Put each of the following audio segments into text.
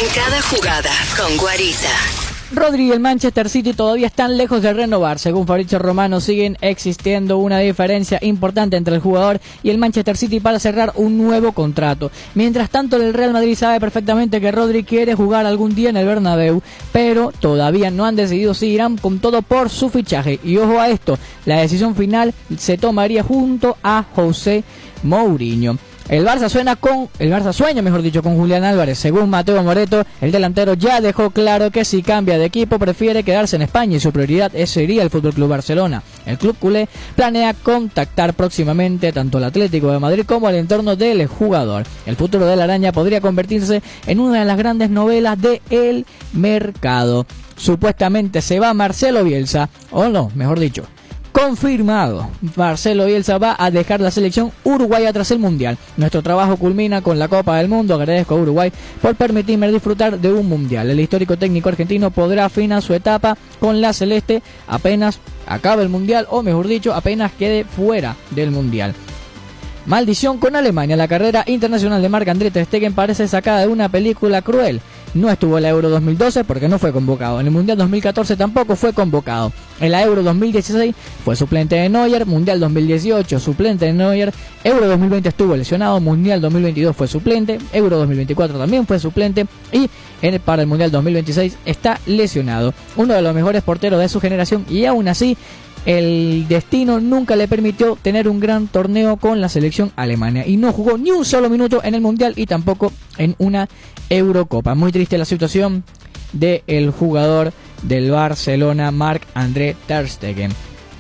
cada jugada con Guarita. Rodri y el Manchester City todavía están lejos de renovar. Según Fabrizio Romano, siguen existiendo una diferencia importante entre el jugador y el Manchester City para cerrar un nuevo contrato. Mientras tanto, el Real Madrid sabe perfectamente que Rodri quiere jugar algún día en el Bernabéu, pero todavía no han decidido si irán con todo por su fichaje. Y ojo a esto, la decisión final se tomaría junto a José Mourinho. El Barça sueña con Julián Álvarez. Según Mateo Moreto, el delantero ya dejó claro que si cambia de equipo prefiere quedarse en España y su prioridad sería el FC Barcelona. El club culé planea contactar próximamente tanto al Atlético de Madrid como al entorno del jugador. El futuro de la araña podría convertirse en una de las grandes novelas del mercado. Supuestamente se va Marcelo Bielsa, o no, mejor dicho, confirmado. Marcelo Bielsa va a dejar la selección uruguaya tras el Mundial. Nuestro trabajo culmina con la Copa del Mundo. Agradezco a Uruguay por permitirme disfrutar de un Mundial. El histórico técnico argentino podrá afinar su etapa con la celeste apenas acabe el Mundial, o mejor dicho, apenas quede fuera del Mundial. Maldición con Alemania. La carrera internacional de Marc-André ter Stegen parece sacada de una película cruel. No estuvo en la Euro 2012 porque no fue convocado. En el Mundial 2014 tampoco fue convocado. En la Euro 2016 fue suplente de Neuer. Mundial 2018 suplente de Neuer. Euro 2020 estuvo lesionado. Mundial 2022 fue suplente. Euro 2024 también fue suplente. Y para el Mundial 2026 está lesionado. Uno de los mejores porteros de su generación, y aún así el destino nunca le permitió tener un gran torneo con la selección alemana y no jugó ni un solo minuto en el Mundial y tampoco en una Eurocopa. Muy triste la situación del jugador del Barcelona, Marc-André ter Stegen.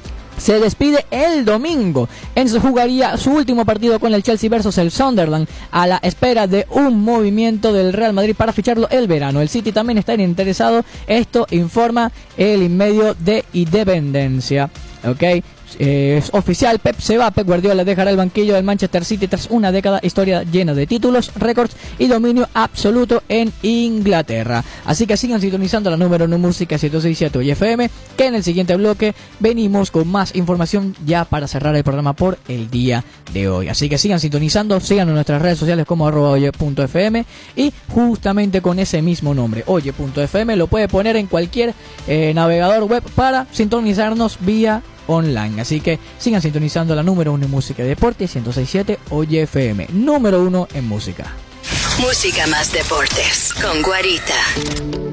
Se despide el domingo. Enzo jugaría su último partido con el Chelsea versus el Sunderland a la espera de un movimiento del Real Madrid para ficharlo el verano. El City también está interesado. Esto informa el medio de Independencia. Ok, es oficial, Pep se va. Pep Guardiola dejará el banquillo del Manchester City tras una década historia llena de títulos, récords y dominio absoluto en Inglaterra. Así que sigan sintonizando la número 1 Música 106.7 Oye FM, que en el siguiente bloque venimos con más información ya para cerrar el programa por el día de hoy. Así que sigan sintonizando, sigan en nuestras redes sociales como @oye.fm, y justamente con ese mismo nombre, oye.fm, lo puede poner en cualquier navegador web para sintonizarnos vía online. Así que sigan sintonizando la número 1 en música y deporte 106.7 Oye FM, número 1 en música. Música más deportes con Guarita.